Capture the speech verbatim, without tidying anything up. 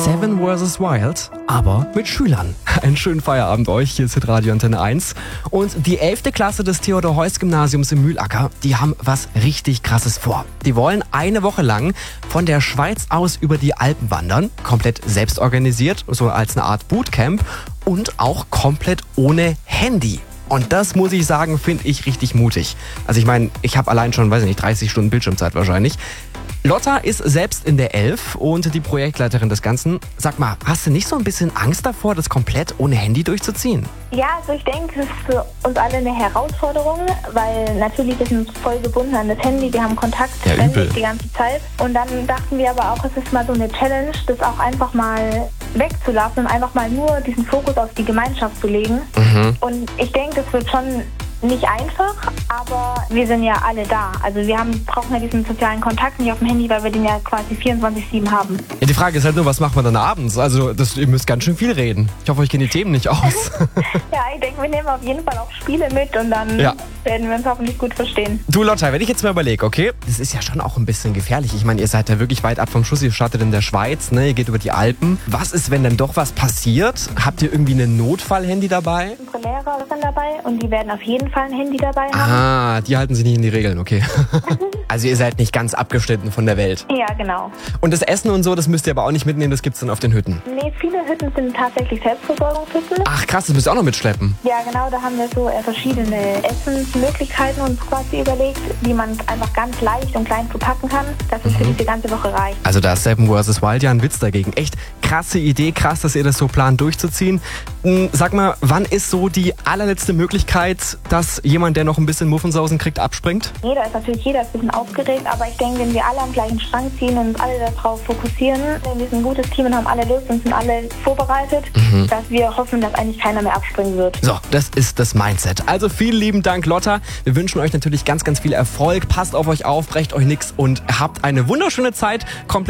Seven versus. Wild, aber mit Schülern. Einen schönen Feierabend euch, hier ist Hitradio Antenne eins. Und die elfte Klasse des Theodor-Heuss-Gymnasiums in Mühlacker, die haben was richtig Krasses vor. Die wollen eine Woche lang von der Schweiz aus über die Alpen wandern, komplett selbst organisiert, so als eine Art Bootcamp und auch komplett ohne Handy. Und das, muss ich sagen, finde ich richtig mutig. Also ich meine, ich habe allein schon, weiß ich nicht, dreißig Stunden Bildschirmzeit wahrscheinlich. Lotta ist selbst in der elf und die Projektleiterin des Ganzen. Sag mal, hast du nicht so ein bisschen Angst davor, das komplett ohne Handy durchzuziehen? Ja, also ich denke, es ist für uns alle eine Herausforderung, weil natürlich ist uns voll gebunden an das Handy, wir haben Kontakt Ja, ständig übel. die ganze Zeit. Und dann dachten wir aber auch, es ist mal so eine Challenge, das auch einfach mal wegzulassen und einfach mal nur diesen Fokus auf die Gemeinschaft zu legen. Mhm. Und ich denke, das wird schon nicht einfach, aber wir sind ja alle da. Also wir haben, brauchen ja diesen sozialen Kontakt nicht auf dem Handy, weil wir den ja quasi vierundzwanzig sieben haben. Ja, die Frage ist halt nur, was macht man dann abends? Also das, ihr müsst ganz schön viel reden. Ich hoffe, euch gehen die Themen nicht aus. Ja, ich denke, wir nehmen auf jeden Fall auch Spiele mit und dann Ja. werden wir uns hoffentlich gut verstehen. Du Lotta, wenn ich jetzt mal überlege, okay, das ist ja schon auch ein bisschen gefährlich. Ich meine, ihr seid ja wirklich weit ab vom Schuss, ihr startet in der Schweiz, ne? Ihr geht über die Alpen. Was ist, wenn dann doch was passiert? Habt ihr irgendwie ein Notfallhandy dabei? Unsere Lehrer sind dabei und die werden auf jeden Fall ein Handy dabei haben. Ah, die halten sich nicht in die Regeln, okay. Also ihr seid nicht ganz abgeschnitten von der Welt. Ja, genau. Und das Essen und so, das müsst ihr aber auch nicht mitnehmen, das gibt's dann auf den Hütten. Nee, viele Hütten sind tatsächlich Selbstversorgungshütten. Ach krass, das müsst ihr auch noch mitschleppen. Ja, genau, da haben wir so äh, verschiedene Essensmöglichkeiten uns quasi überlegt, die man einfach ganz leicht und klein verpacken kann, dass es für diese ganze Woche reicht. Also da ist Seven versus. Wild ja ein Witz dagegen. Echt krasse Idee, krass, dass ihr das so plant durchzuziehen. Hm, Sag mal, wann ist so die allerletzte Möglichkeit, dass jemand, der noch ein bisschen Muffensausen kriegt, abspringt? Jeder ist natürlich jeder ist ein bisschen aufgeregt, aber ich denke, wenn wir alle am gleichen Strang ziehen und uns alle darauf fokussieren, denn wir sind ein gutes Team und haben alle Lust und sind alle vorbereitet, dass wir hoffen, dass eigentlich keiner mehr abspringen wird. So, das ist das Mindset. Also vielen lieben Dank, Lotta. Wir wünschen euch natürlich ganz, ganz viel Erfolg. Passt auf euch auf, brecht euch nichts und habt eine wunderschöne Zeit. Kommt